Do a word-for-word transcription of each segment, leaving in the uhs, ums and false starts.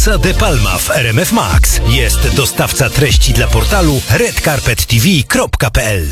Casa de Palma w R M F Max. Jest dostawca treści dla portalu red carpet t v kropka p l.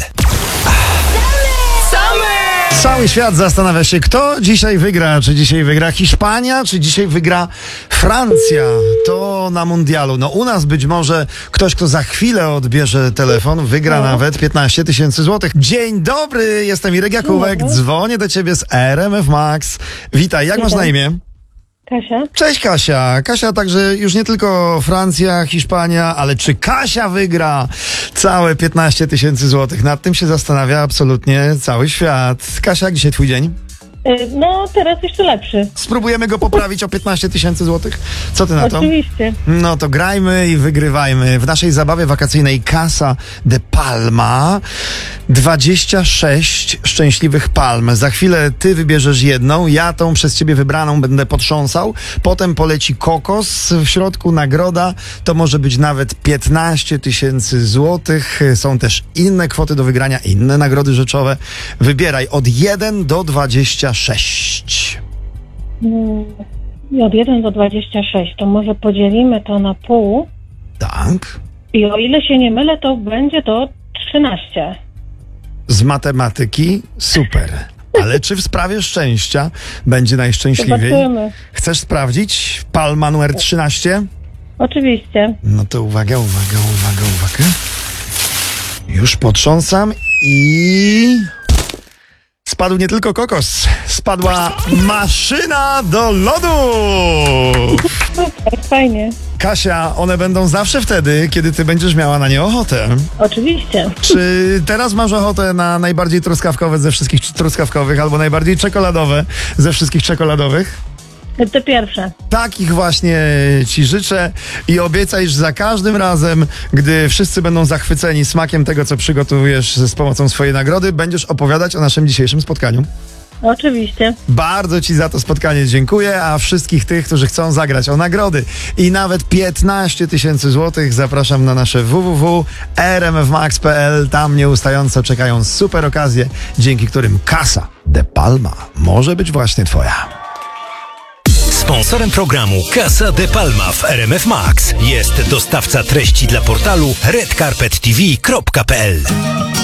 Cały świat zastanawia się, kto dzisiaj wygra. Czy dzisiaj wygra Hiszpania, czy dzisiaj wygra Francja? To na mundialu. No u nas być może ktoś, kto za chwilę odbierze telefon, wygra No. nawet piętnaście tysięcy złotych. Dzień dobry, jestem Irek Jakubek, dobry. dzwonię do ciebie z R M F Max. Witaj, jak masz Witam. na imię? Kasia? Cześć Kasia. Kasia, także już nie tylko Francja, Hiszpania, ale czy Kasia wygra całe piętnaście tysięcy złotych? Nad tym się zastanawia absolutnie cały świat. Kasia, jak dzisiaj twój dzień? Y, No, teraz jeszcze lepszy. Spróbujemy go poprawić o piętnaście tysięcy złotych? Co ty na to? Oczywiście. No to grajmy i wygrywajmy. W naszej zabawie wakacyjnej Casa de Palma dwadzieścia sześć szczęśliwych palm. Za chwilę ty wybierzesz jedną, ja tą przez ciebie wybraną będę potrząsał. Potem poleci kokos, w środku nagroda. To może być nawet piętnaście tysięcy złotych. Są też inne kwoty do wygrania, inne nagrody rzeczowe. Wybieraj od jeden do dwudziestu sześciu. Mm, I od jeden do dwudziestu sześciu, to może podzielimy to na pół Tak. i o ile się nie mylę, to będzie to trzynaście. Z matematyki super. Ale czy w sprawie szczęścia będzie najszczęśliwiej? Zobaczymy. Chcesz sprawdzić palma numer trzynaście? Oczywiście. No to uwaga, uwaga, uwaga, uwaga. Już potrząsam i... Spadł nie tylko kokos, spadła maszyna do lodu! Super, fajnie. Kasia, one będą zawsze wtedy, kiedy ty będziesz miała na nie ochotę. Oczywiście. Czy teraz masz ochotę na najbardziej truskawkowe ze wszystkich truskawkowych albo najbardziej czekoladowe ze wszystkich czekoladowych? Te pierwsze. Takich właśnie ci życzę i obiecaj, że za każdym razem, gdy wszyscy będą zachwyceni smakiem tego, co przygotujesz z pomocą swojej nagrody, będziesz opowiadać o naszym dzisiejszym spotkaniu. Oczywiście. Bardzo ci za to spotkanie dziękuję, a wszystkich tych, którzy chcą zagrać o nagrody i nawet piętnaście tysięcy złotych zapraszam na nasze w w w kropka r m f max kropka p l. Tam nieustająco czekają super okazje, dzięki którym Casa de Palma może być właśnie twoja. Sponsorem programu Casa de Palma w R M F Max jest dostawca treści dla portalu red carpet t v kropka p l.